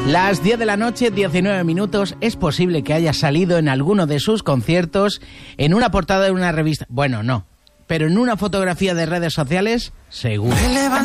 Las 10 de la noche, 19 minutos. Es posible que haya salido en alguno de sus conciertos, en una portada de una revista. Bueno, no. Pero en una fotografía de redes sociales, seguro.